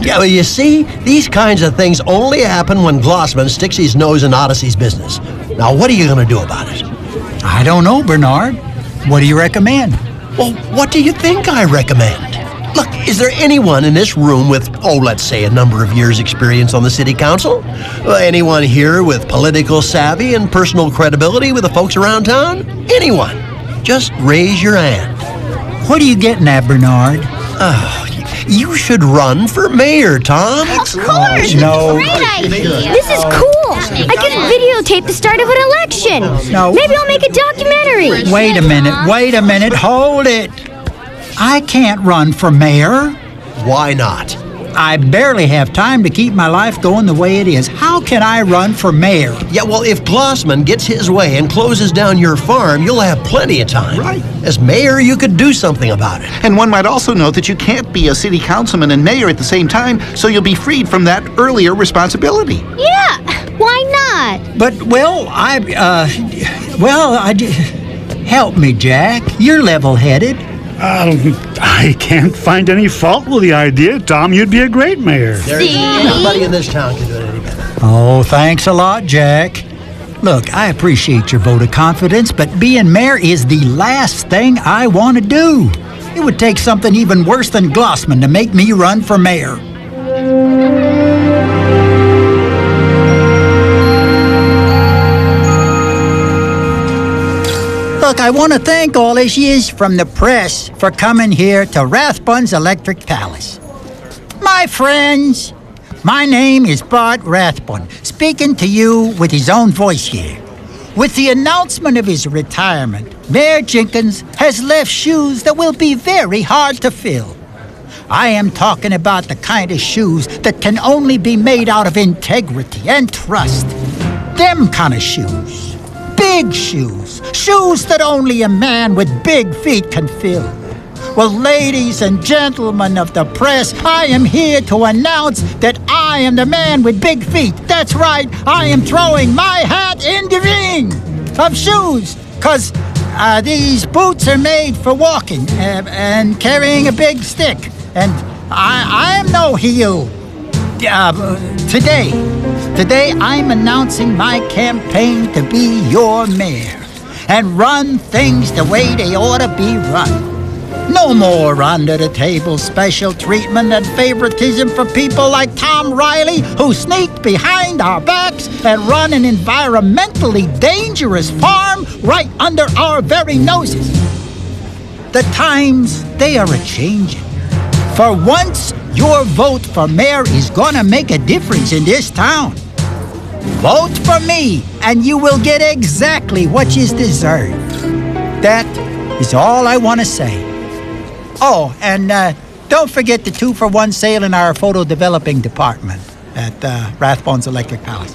Yeah, well, you see, these kinds of things only happen when Glossman sticks his nose in Odyssey's business. Now, what are you going to do about it? I don't know, Bernard. What do you recommend? Well, what do you think I recommend? Look, is there anyone in this room with, let's say a number of years' experience on the city council? Anyone here with political savvy and personal credibility with the folks around town? Anyone? Just raise your hand. What are you getting at, Bernard? You should run for mayor, Tom. Of course! No. Great idea! This is cool! I can videotape the start of an election! No. Maybe I'll make a documentary! Wait a minute, hold it! I can't run for mayor. Why not? I barely have time to keep my life going the way it is. How can I run for mayor? Yeah, well, if Glossman gets his way and closes down your farm, you'll have plenty of time. Right. As mayor, you could do something about it. And one might also note that you can't be a city councilman and mayor at the same time, so you'll be freed from that earlier responsibility. Yeah! Why not? But, help me, Jack. You're level-headed. I can't find any fault with the idea. Tom, you'd be a great mayor. There isn't anybody in this town can do it any better. Oh, thanks a lot, Jack. Look, I appreciate your vote of confidence, but being mayor is the last thing I want to do. It would take something even worse than Glossman to make me run for mayor. Look, I want to thank all of yous from the press for coming here to Rathbun's Electric Palace. My friends, my name is Bart Rathbun, speaking to you with his own voice here. With the announcement of his retirement, Mayor Jenkins has left shoes that will be very hard to fill. I am talking about the kind of shoes that can only be made out of integrity and trust. Them kind of shoes. Big shoes. Shoes that only a man with big feet can fill. Well, ladies and gentlemen of the press, I am here to announce that I am the man with big feet. That's right, I am throwing my hat in the ring of shoes, because these boots are made for walking and carrying a big stick. And I am no heel. Today I'm announcing my campaign to be your mayor and run things the way they ought to be run. No more under-the-table special treatment and favoritism for people like Tom Riley, who sneaked behind our backs and run an environmentally dangerous farm right under our very noses. The times, they are a-changing. For once, your vote for mayor is gonna make a difference in this town. Vote for me, and you will get exactly what you deserve. That is all I want to say. Oh, and don't forget the 2-for-1 sale in our photo developing department at Rathbones Electric Palace.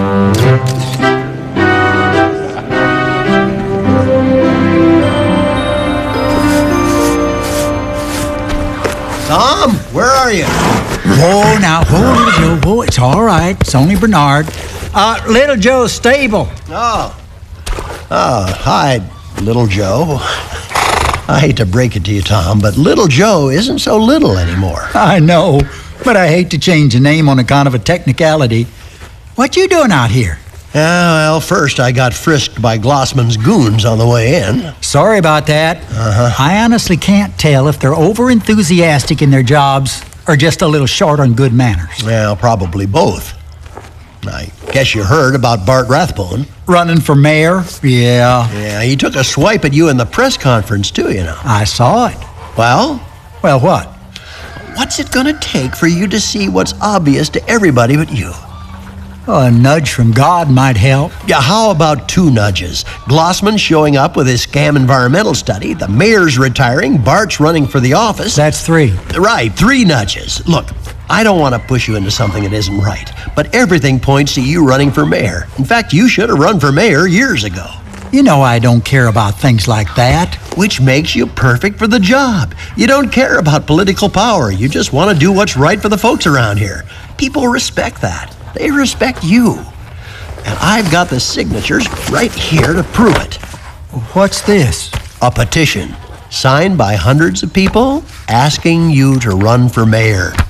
Tom, where are you? Whoa, now, whoa, Joe, whoa, it's all right. It's only Bernard. Little Joe's stable. Oh, hi, Little Joe. I hate to break it to you, Tom, but Little Joe isn't so little anymore. I know, but I hate to change the name on account of a technicality. What you doing out here? Well, first I got frisked by Glossman's goons on the way in. Sorry about that. I honestly can't tell if they're over-enthusiastic in their jobs or just a little short on good manners. Well, probably both. I guess you heard about Bart Rathbone. Running for mayor? Yeah. Yeah, he took a swipe at you in the press conference, too, you know. I saw it. Well? Well, what? What's it gonna take for you to see what's obvious to everybody but you? Oh, a nudge from God might help. Yeah, how about 2 nudges? Glossman showing up with his scam environmental study, the mayor's retiring, Bart's running for the office. That's 3. Right, 3 nudges. Look, I don't want to push you into something that isn't right, but everything points to you running for mayor. In fact, you should have run for mayor years ago. You know I don't care about things like that. Which makes you perfect for the job. You don't care about political power. You just want to do what's right for the folks around here. People respect that. They respect you. And I've got the signatures right here to prove it. What's this? A petition signed by hundreds of people asking you to run for mayor.